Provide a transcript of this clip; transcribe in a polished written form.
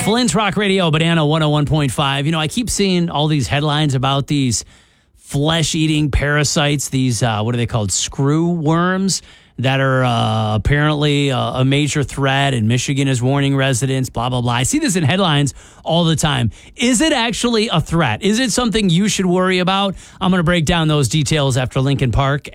Flint's Rock Radio, Banana 101.5. I keep seeing all these headlines about these flesh-eating parasites, these, what are they called, screw worms, that are apparently a major threat, and Michigan is warning residents, blah, blah, blah. I see this in headlines all the time. Is it actually a threat? Is it something you should worry about? I'm going to break down those details after Linkin Park